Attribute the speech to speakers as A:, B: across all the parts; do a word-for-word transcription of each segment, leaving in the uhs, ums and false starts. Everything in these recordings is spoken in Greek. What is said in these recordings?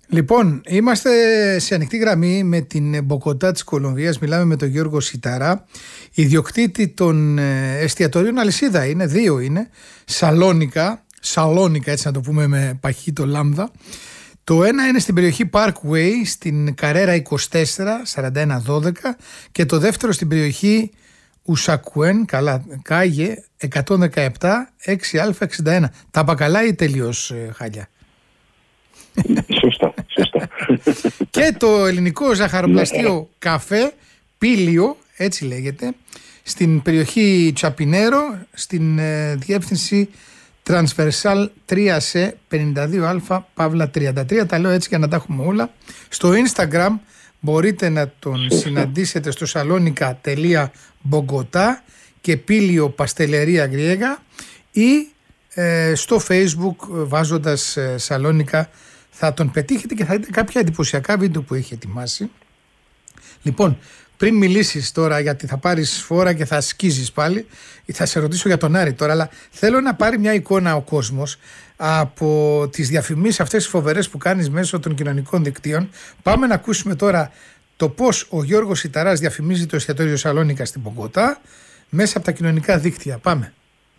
A: Λοιπόν, είμαστε σε ανοιχτή γραμμή με την Μποκοτά της Κολομβίας. Μιλάμε με τον Γιώργο Σιταρά, ιδιοκτήτη των εστιατορίων αλυσίδα. Είναι δύο, είναι Σαλόνικα, Σαλόνικα έτσι να το πούμε με παχύτο λάμδα. Το ένα είναι στην περιοχή Parkway, στην Καρέρα είκοσι τέσσερα σαράντα ένα δώδεκα, και το δεύτερο στην περιοχή Ουσακουέν, καλά, Κάγε εκατόν δεκαεπτά έξι α εξήντα ένα. Τα είπα καλά ή τελείως χάλια?
B: Σωστά, σωστά.
A: Και το ελληνικό ζαχαροπλαστείο καφέ Πήλιο, έτσι λέγεται, στην περιοχή Τσαπινέρο, στην ε, διεύθυνση Transversal τρία σι πενήντα δύο α Παύλα τριάντα τρία. Τα λέω έτσι για να τα έχουμε όλα. Στο Instagram μπορείτε να τον σωστά συναντήσετε στο salonica.bogota και Πήλιο Παστελερία Γριέγα, ή ε, στο Facebook βάζοντας ε, Σαλόνικα θα τον πετύχετε και θα δείτε κάποια εντυπωσιακά βίντεο που έχει ετοιμάσει. Λοιπόν, πριν μιλήσεις τώρα, γιατί θα πάρεις φόρα και θα σκίζεις πάλι, θα σε ρωτήσω για τον Άρη τώρα, αλλά θέλω να πάρει μια εικόνα ο κόσμος από τις διαφημίσεις αυτές τις φοβερές που κάνεις μέσω των κοινωνικών δικτύων. Πάμε να ακούσουμε τώρα το πώς ο Γιώργος Σιταράς διαφημίζει το εστιατόριο Σαλόνικα στην Μποκοτά μέσα από τα κοινωνικά δίκτυα. Πάμε.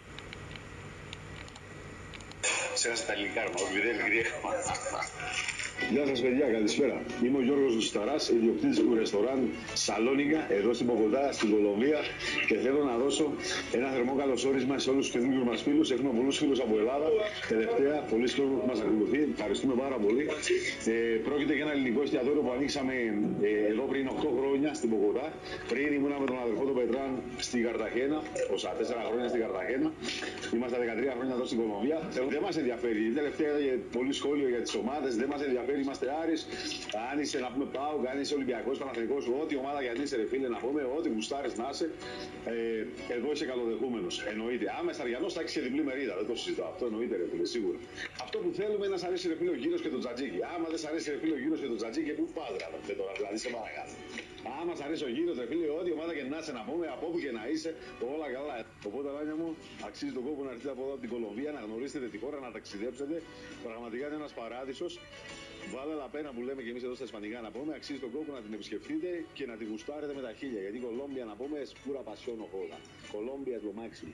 C: Γεια σας παιδιά, καλησπέρα. Είμαι ο Γιώργος Σιταράς, ιδιοκτήτης του ρεστοράν Σαλόνικα, εδώ στην Μποκοτά, στην Κολομβία, και θέλω να δώσω ένα θερμό καλωσόρισμα σε όλους τους καινούριους μας φίλους. Έχουμε πολλούς φίλους από Ελλάδα, τελευταία, πολλοί κόσμοι που μας ακολουθεί. Ευχαριστούμε πάρα πολύ. Ε, πρόκειται για ένα ελληνικό εστιατόριο που ανοίξαμε ε, εδώ πριν οκτώ χρόνια στην Μποκοτά. Πριν ήμουνα με τον αδερφό του Πετράν στην Καρταχένα, όσα τέσσερα χρόνια στην Καρταχένα. Είμαστε δεκατρία χρόνια εδώ στην Κολομβία. Δεν μας ενδιαφέρει. Η τελευταία πολύ σχόλιο για τις ομάδες, δεν μας ενδιαφέρει. Είμαστε Άρης, αν είσαι να πούμε ΠΑΟΚ, αν είσαι Ολυμπιακός, Παναθηναϊκός, ό,τι ομάδα για είσαι ρε φίλε να πούμε, ό,τι γουστάρεις να είσαι, ε, εδώ είσαι καλοδεχούμενος. Εννοείται. Άμα είσαι Αριανός θα έχεις και διπλή μερίδα, δεν το συζητάω. Αυτό εννοείται ρε φίλε, σίγουρα. Αυτό που θέλουμε είναι να σ' αρέσει ρε φίλε ο γύρος και το τζατζίκι. Άμα δεν σ' αρέσει ρε φίλε ο γύρος και το τζατζίκι, πού πας ρε τώρα, δηλαδή σε παρακάτω. Άμα σ' αρέσει ο γύρος ρε φίλε, ό,τι ομάδα και να είσαι να πούμε, από όπου και να είσαι, όλα καλά. Οπότε Ράνια μου, αξίζει τον κόπο να έρθετε από εδώ από την Κολομβία, να γνωρίσετε τη χώρα, να ταξιδέψετε. Πραγματικά είναι ένας παράδεισος. Βάλε la pena που λέμε και εμείς εδώ στα Ισπανικά να πούμε, αξίζει τον κόπο να την επισκεφτείτε και να τη γουστάρετε με τα χίλια. Γιατί η Κολόμπια να πούμε, σπούρα πασιόνο χώρα. Κολόμπια το μάξιμο.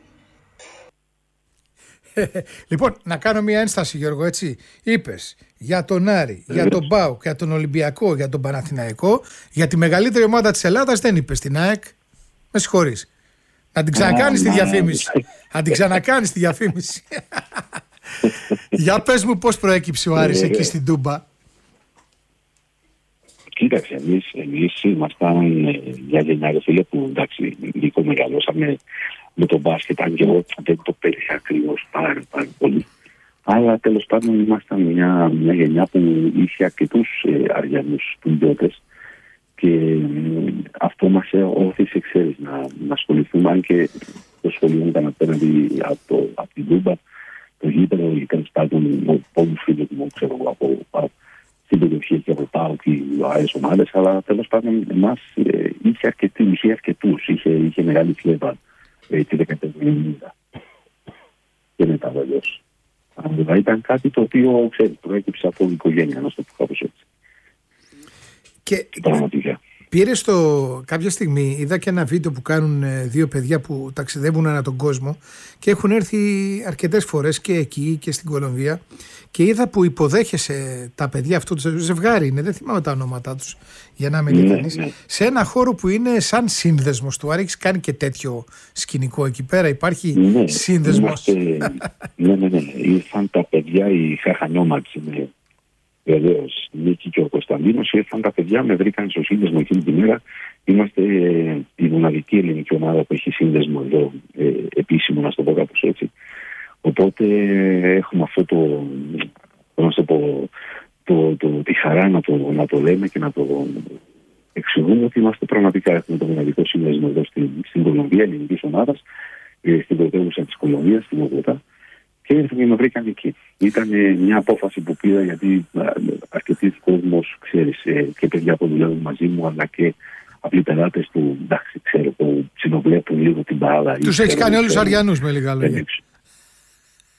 A: Λοιπόν, να κάνω μια ένσταση Γιώργο, έτσι. Είπες για τον Άρη, για τον ΠΑΟΚ, για τον Ολυμπιακό, για τον Παναθηναϊκό. Για τη μεγαλύτερη ομάδα της Ελλάδας δεν είπες, την ΑΕΚ. Με συγχωρείς. Να την ξανακάνεις τη διαφήμιση. Να την ξανακάνεις τη διαφήμιση. Για πες μου πώς προέκυψε ο Άρης εκεί στην Τούμπα.
B: Κοίταξε, εμείς, εμείς ήμασταν μια γενιά ρε φίλε που εντάξει, λίγο μεγαλώσαμε με τον μπάσκετ, αν και εγώ δεν το πέτυχα ακριβώς πάρα, πάρα πολύ. Αλλά τέλος πάντων ήμασταν μια, μια γενιά που είχε αρκετούς ε, αριανούς πουντιώτες και ε, αυτό μας όθησε, ξέρεις, να, να ασχοληθούμε, αν και το σχολείο ήταν απέναντι από, από την Τούμπα, το γήπεδο, ή τέλος πάντων πολλούς φίλους μου, ξέρω εγώ, από, από στην περιοχή και από πάω και άλλες ομάδες, αλλά τέλος πάντων εμάς ε, είχε, αρκετή, είχε αρκετούς, είχε, είχε μεγάλη φλέβα ε, τη δεκαετία του ενενήντα και μετά βεβαίως. Αλλά ήταν κάτι το οποίο, ξέρεις, προέκυψε από την οικογένεια, να το πω κάπως έτσι.
A: Και πήρε στο κάποια στιγμή, είδα και ένα βίντεο που κάνουν δύο παιδιά που ταξιδεύουν ανά τον κόσμο και έχουν έρθει αρκετές φορές και εκεί και στην Κολομβία, και είδα που υποδέχεσαι τα παιδιά, αυτό το ζευγάρι είναι, δεν θυμάμαι τα ονόματά τους για να είμαι ειλικρινής, ναι, ναι. σε ένα χώρο που είναι σαν σύνδεσμος του Άρη. Έχεις κάνει και τέτοιο σκηνικό εκεί πέρα, υπάρχει ναι, σύνδεσμος?
B: Είμαστε, ναι, ναι, ναι, ήρθαν τα παιδιά, οι Χαχανιώματς, είναι βεβαίως, Νίκη και ο Κωνσταντίνος, ήρθαν τα παιδιά, με βρήκαν στο σύνδεσμο εκείνη την μέρα. Είμαστε ε, η μοναδική ελληνική ομάδα που έχει σύνδεσμο εδώ, ε, επίσημο, να το πω κάπως έτσι. Οπότε ε, έχουμε αυτό το, να το πω, το, το, τη χαρά να το, να το λέμε και να το εξηγούμε ότι είμαστε πραγματικά, έχουμε το μοναδικό σύνδεσμο εδώ στην, στην Κολομβία, ελληνικής ομάδας, ε, στην πρωτεύουσα της Κολομβίας, στην Μποκοτά. Και ήρθαν και με βρήκαν εκεί. Ήταν μια απόφαση που πήρα, γιατί αρκετοί κόσμος, ξέρεις, και παιδιά που δουλεύουν μαζί μου, αλλά και απλοί πελάτες που, εντάξει, ξέρω, που συνοβλέπουν λίγο την μπάλα.
A: Τους έχεις κάνει όλους αριανούς με λίγα λόγια.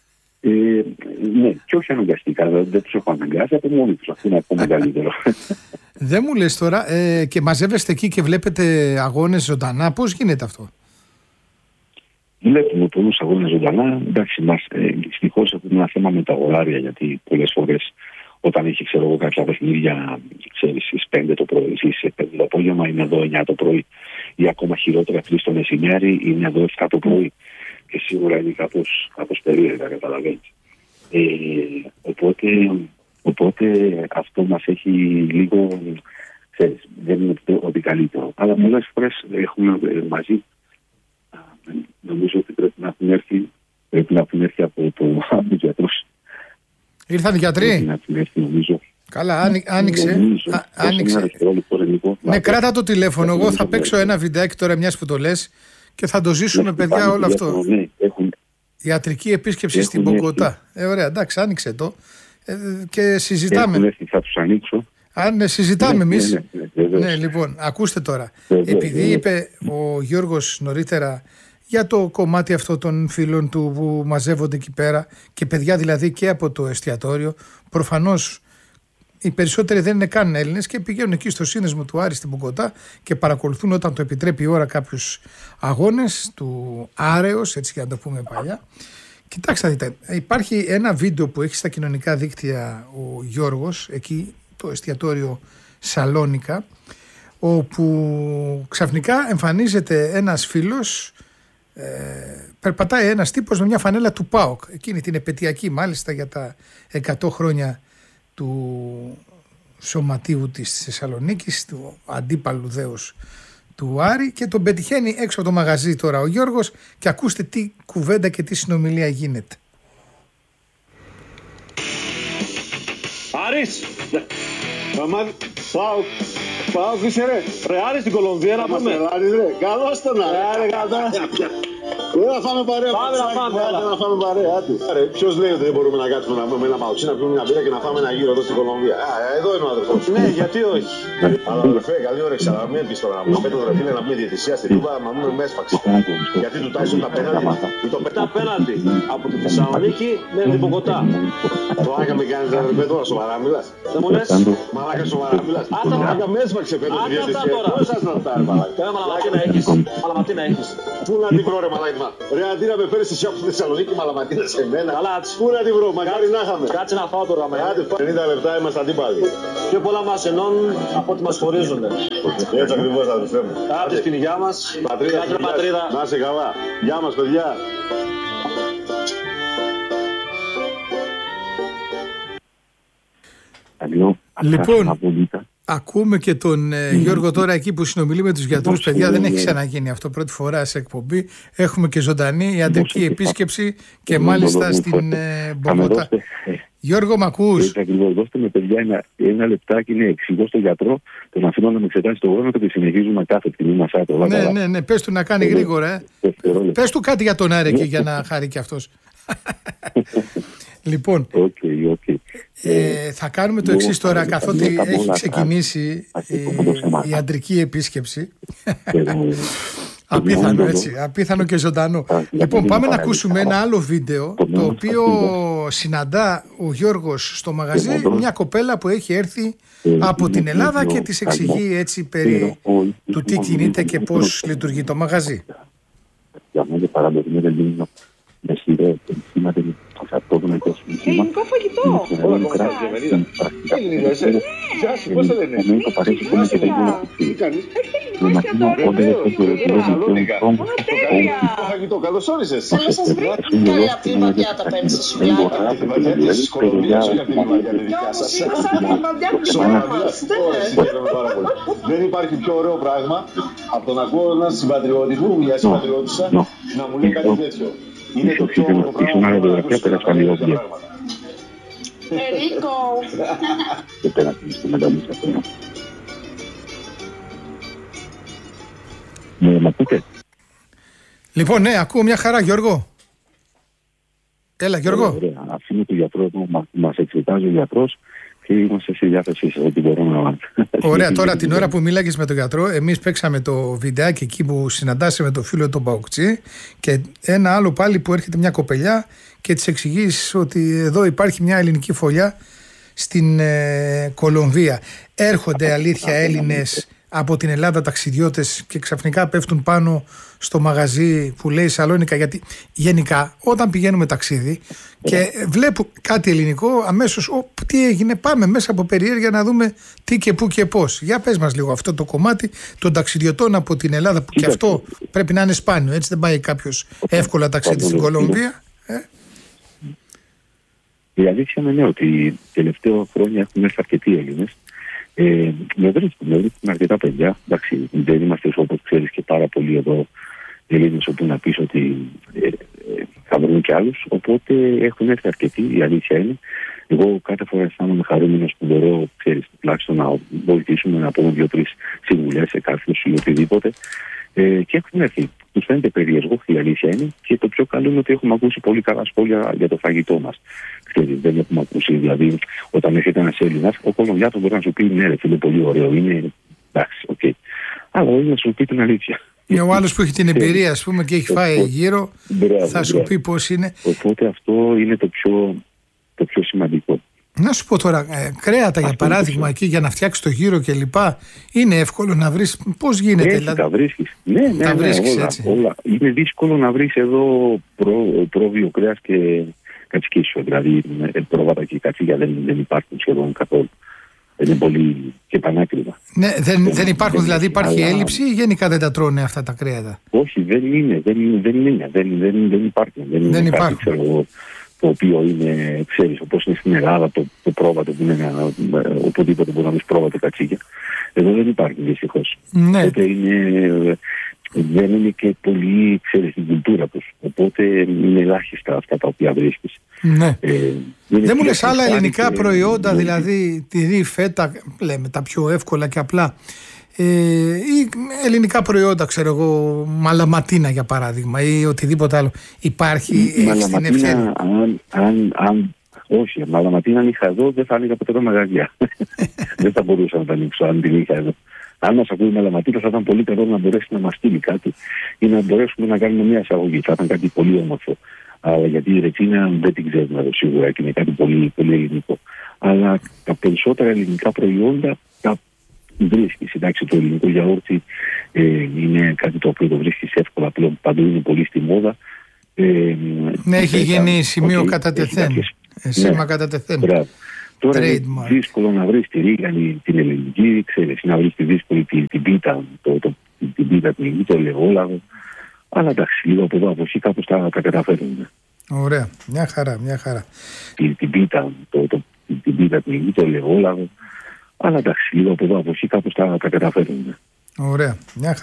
B: Ε, ναι, και όχι αναγκαστικά, δεν τους έχω αναγκάσει, από μόνοι τους, αυτό είναι ακόμα καλύτερο.
A: Δεν μου λες τώρα, ε, και μαζεύεστε εκεί και βλέπετε αγώνες ζωντανά, πώς γίνεται αυτό?
B: Βλέπουμε πολλούς αγώνες ζωντανά. Εντάξει, μας, ε, δυστυχώς έχουμε ένα θέμα με τα ωράρια, γιατί πολλές φορές όταν έχει, ξέρω εγώ, κάποια παιχνίδια, ξέρεις, στις πέντε το πρωί, στις πέντε το απόγευμα, είναι εδώ εννιά το πρωί, ή ακόμα χειρότερα τρεις το μεσημέρι, είναι εδώ εφτά το πρωί. Και σίγουρα είναι κάπως, κάπως περίεργα, καταλαβαίνεις. Ε, οπότε, οπότε αυτό μας έχει λίγο, ξέρεις, δεν είναι ότι καλύτερο. Αλλά πολλές φορές έχουμε μαζί, νομίζω ότι πρέπει να έχουν έρθει, πρέπει να έχουν έρθει από τους γιατρούς.
A: Ήρθαν οι γιατροί.
B: Πρέπει να έχουν έρθει, νομίζω.
A: Καλά, άνοιξε. άνοιξε. Ναι, κράτα το τηλέφωνο. Εγώ θα παίξω ένα βιντεάκι τώρα, μιας που το λες, και θα το ζήσουμε, παιδιά, όλο αυτό.
B: Ναι, έχουν...
A: Ιατρική επίσκεψη έχουν στην Μπογκοτά. Ε, ωραία, εντάξει, άνοιξε το. Ε, και συζητάμε.
B: Έχουν έρθει, θα τους ανοίξω.
A: Αν ναι, συζητάμε ναι, εμείς.
B: Ναι, ναι, ναι,
A: ναι, λοιπόν, ακούστε τώρα.
B: Βεβαίως,
A: Επειδή
B: ναι.
A: είπε ο Γιώργος νωρίτερα για το κομμάτι αυτό των φίλων του που μαζεύονται εκεί πέρα, και παιδιά δηλαδή και από το εστιατόριο, προφανώς οι περισσότεροι δεν είναι καν Έλληνες και πηγαίνουν εκεί στο σύνδεσμο του Άρη στην Μπογκοτά και παρακολουθούν όταν το επιτρέπει η ώρα κάποιους αγώνες του Άρεος, έτσι για να το πούμε παλιά. Κοιτάξτε, δείτε, υπάρχει ένα βίντεο που έχει στα κοινωνικά δίκτυα ο Γιώργος, εκεί το εστιατόριο Σαλόνικα, όπου ξαφνικά εμφανίζεται ένας φίλος, ε, περπατάει ένας τύπος με μια φανέλα του ΠΑΟΚ, εκείνη την επετειακή μάλιστα για τα εκατό χρόνια του σωματείου της Θεσσαλονίκης, του αντίπαλου δέους του Άρη, και τον πετυχαίνει έξω από το μαγαζί τώρα ο Γιώργος και ακούστε τι κουβέντα και τι συνομιλία γίνεται.
D: Άρης! Μαμά, πάω, πάω είσαι ρε. Ρε Άρης στην Κολομβία να πούμε.
C: Άρης ρε, καλώς τον Άρη. Ρε, να φάμε παρέα.
D: Πάμε να φάμε.
C: Να φάμε παρέα, άντε. Ρε, ποιος λέει ότι δεν μπορούμε να κάτσουμε να πούμε ένα παουτσί, να πιούμε μια μπύρα και να φάμε ένα γύρο εδώ στην Κολομβία? Α, εδώ είναι ο αδερφός.
D: Ναι, γιατί όχι.
C: Αλλά αδερφέ, καλή όρεξη, αλλά μην πεις τώρα να μου πέτω ρε φίλε να πούμε διαιτησία στην Τούμπα, να πούμε με έσφαξη. Γιατί του τάσουν τα πέναλτι. Το
D: πετά πέναλτι από τη Θεσσαλονίκη μέχρι την Μπογκοτά.
C: Το άκα με κάνεις αδερφέ τώρα, σοβαρά μιλάς?
D: Δεν μου λες.
C: Μαλάκα σοβαρά μιλάς?
D: Άτα
C: Το άκα με έσφαξε πέτω τη διαιτησία. Πώς σας να φτάνει μαλάκα?
D: Κάνα μαλαματίνα έχεις. Μαλαματίνα έχεις.
C: Πού να την βρω ρε μαλάκα? Ρε, αντί να με φέρεις εσύ από τη Θεσσαλονίκη μαλαματίνα σε μένα.
D: Καλά,
C: πού να την βρω? Μακάρι να είχαμε.
D: κάτσε να φάω τώρα με.
C: πενήντα λεπτά είμαστε αντίπαλοι.
D: Πιο πολλά μας ενώνουν από ό,τι μας χωρίζουν.
C: Έτσι ακριβώς αδερφέ μου.
D: Άντε στην υγειά μας.
C: Πατρίδα,
D: πατρίδα.
C: να είσαι καλά. Γεια μας παιδιά.
A: Λοιπόν, ακούμε και τον ε, Γιώργο τώρα εκεί που συνομιλεί με τους γιατρούς. Παιδιά, δεν έχει ξαναγίνει αυτό, πρώτη φορά σε εκπομπή. Έχουμε και ζωντανή ιατρική επίσκεψη και μάλιστα στην ε, Μπογκοτά. Γιώργο, μ' ακούς?
B: Ακριβώς, δώστε με παιδιά ένα, ένα λεπτάκι να εξηγώ στον γιατρό, τον αφήνω να με εξετάσει το γόνατο και συνεχίζουμε κάθε τιμή μας άτομο.
A: Ναι, ναι, ναι, πες του να κάνει γρήγορα. Ε. Πες του κάτι για τον Άρη εκεί για να χαρεί και αυτός. Λοιπόν,
B: okay, okay.
A: Ε, θα κάνουμε το εξής τώρα, καθότι έχει ξεκινήσει η ιατρική επίσκεψη. Απίθανο, έτσι, απίθανο και ζωντανό. Λοιπόν, πάμε να ακούσουμε ένα άλλο βίντεο, το οποίο συναντά ο Γιώργος στο μαγαζί μια κοπέλα που έχει έρθει από την Ελλάδα και της εξηγεί έτσι περί του τι κινείται και πώς λειτουργεί το μαγαζί.
E: Ελληνικό φαγητό.
C: Ελληνικό είσαι. Γεια σου, πώς το λένε? Τι κάνεις? Φαγητό, καλώς όρισες.
E: Θέλω να σας βρω καλή από τη βαριά τα παίρνει στο σουβλάκι.
C: Τη βαριά της Κολομβίας, όχι από τη βαριά τη δικιά σας. Δεν υπάρχει πιο ωραίο πράγμα από το να ακούω έναν συμπατριώτη μου, μια συμπατριώτησα, να μου λέει κάτι τέτοιο. Είναι το πιο ωραίο πράγμα που να ακούσει τέτοια πράγματα.
E: Ερίκο.
B: Και πέρα στην μεταμίση αυτό. Με ακούτε?
A: Λοιπόν, ναι, ακούω μια χαρά, Γιώργο. Έλα, Γιώργο.
B: Αφήνω το γιατρό, μας εξετάζει ο γιατρός, και είμαστε στη διάθεσή σας ό,τι μπορούμε να.
A: Ωραία, τώρα την ώρα που μίλαγες με τον γιατρό, εμείς παίξαμε το βιντεάκι εκεί που συναντάσαι με το φίλο τον Παοκτσί και ένα άλλο πάλι που έρχεται μια κοπελιά και της εξηγείς ότι εδώ υπάρχει μια ελληνική φωλιά στην ε, Κολομβία. Έρχονται αλήθεια Έλληνες από την Ελλάδα ταξιδιώτες και ξαφνικά πέφτουν πάνω στο μαγαζί που λέει Σαλόνικα, γιατί γενικά όταν πηγαίνουμε ταξίδι και βλέπω κάτι ελληνικό αμέσως ο, τι έγινε, πάμε μέσα από περιέργεια να δούμε τι και πού και πώς. Για πες μας λίγο αυτό το κομμάτι των ταξιδιωτών από την Ελλάδα που και αυτό πρέπει να είναι σπάνιο, έτσι δεν πάει κάποιος εύκολα ταξίδι στην Κολομβία. Ε?
B: Η αλήθεια είναι ότι τελευταία χρόνια έχουν έρθει αρκετοί Έλληνες. Ε, με βρίσκουν, με βρίσκουν αρκετά παιδιά. Εντάξει, δεν είμαστε όπως ξέρεις και πάρα πολλοί εδώ Έλληνες όπου να πεις ότι ε, ε, θα βρουν κι άλλους. Οπότε έχουν έρθει αρκετοί, η αλήθεια είναι. Εγώ κάθε φορά αισθάνομαι χαρούμενος που μπορώ, ξέρεις, τουλάχιστον να βοηθήσουμε να πούμε δύο-τρεις συμβουλές σε κάποιους ή οτιδήποτε. Ε, και έχουν έρθει. Τους φαίνεται περίεργο, η αλήθεια είναι. Και το πιο καλό είναι ότι έχουμε ακούσει πολύ καλά σχόλια για το φαγητό μας. Ξέρεις, δεν έχουμε ακούσει, δηλαδή, όταν έρχεται ένας Έλληνας, ο Κολομβιάτος μπορεί να σου πει ναι, ρε φίλε, πολύ ωραίο, είναι εντάξει, οκ. Okay. Αλλά ο Έλληνας σου πει την αλήθεια.
A: Ο άλλος που έχει την εμπειρία, ας πούμε, και έχει φάει γύρω, μπράβο, θα σου μπράβο. πει πώς είναι.
B: Οπότε αυτό είναι το πιο, το πιο σημαντικό.
A: Να σου πω τώρα, ε, κρέατα για αυτό παράδειγμα εκεί για να φτιάξει το γύρο και λοιπά, είναι εύκολο να βρεις, πώς γίνεται?
B: Έτσι,
A: δηλαδή...
B: τα βρίσκεις. Ναι, ναι,
A: τα
B: ναι,
A: βρίσκεις,
B: όλα,
A: έτσι.
B: όλα. Είναι δύσκολο να βρεις εδώ προ, πρόβιο κρέας και κατσικίσιο. Δηλαδή πρόβατα και κατσίκια δεν, δεν υπάρχουν σχεδόν καθόλου. Είναι πολύ και πανάκριβα.
A: Ναι, δεν, δεν, δεν υπάρχουν,
B: δεν
A: δηλαδή υπάρχει
B: αλλά...
A: έλλειψη ή γενικά δεν τα τρώνε αυτά τα κρέατα?
B: Όχι, δεν είναι, δεν είναι, δεν, είναι, δεν, δεν, δεν υπάρχουν. Δεν,
A: δεν
B: είναι
A: υπάρχουν.
B: Κάτι, ξέρω, το οποίο είναι, ξέρεις, όπως είναι στην Ελλάδα το, το πρόβατο που είναι ένα, οπουδήποτε μπορεί να βρεις πρόβατο κατσίκια. Εδώ δεν υπάρχει δυστυχώς.
A: Ναι.
B: Οπότε είναι, δεν είναι και πολύ, ξέρεις, την κουλτούρα τους. Οπότε είναι ελάχιστα αυτά τα οποία βρίσκεις.
A: Ναι.
B: Ε,
A: δεν μου λες άλλα ελληνικά
B: και...
A: προϊόντα, ναι. δηλαδή τυρί, φέτα, λέμε τα πιο εύκολα και απλά. Ε, ή ελληνικά προϊόντα, ξέρω εγώ, μαλαματίνα για παράδειγμα ή οτιδήποτε άλλο. Υπάρχει, έχεις την ευκαιρία?
B: Αν, αν, αν, όχι, μαλαματίνα αν είχα εδώ δεν θα άνοιγα ποτέ τα μαγαζιά. Δεν θα μπορούσα να τα ανοίξω αν την είχα εδώ. Αν μας ακούει η μαλαματίνα θα ήταν πολύ καλό να μπορέσει να μας στείλει κάτι ή να μπορέσουμε να κάνουμε μια εισαγωγή. Θα ήταν κάτι πολύ όμορφο. Αλλά γιατί η ρετσίνα δεν την ξέρουμε εδώ σίγουρα και είναι κάτι πολύ, πολύ ελληνικό. Αλλά τα περισσότερα ελληνικά προϊόντα τα βρίσκεις. Εντάξει, το ελληνικό γιαούρτι ε, είναι κάτι το οποίο το βρίσκεις εύκολα πλέον παντού, είναι πολύ στη μόδα. Ε,
A: ναι, έχει γίνει σημείο okay, κατά τεθέν. Σήμα
B: ναι,
A: κατά τεθέν.
B: Τώρα είναι δύσκολο να βρεις τη ρίγανη την ελληνική, ξέρεις, να βρεις τη δύσκολη την, την πίτα, το, το, την πίτα την ελληνική, το ελαιόλαδο. Αλλά εντάξει, λίγο από εδώ από εκεί κάπως τα, τα καταφέρνουμε.
A: Ωραία, μια χαρά, μια χαρά.
B: Την, την πίτα, το, το, την πίτα την ελληνική, το ελαιόλαδο. Αλλά εντάξει, λίγο από εδώ από εκεί κάπως τα, τα καταφέρνουμε.
A: Ωραία, μια χαρά.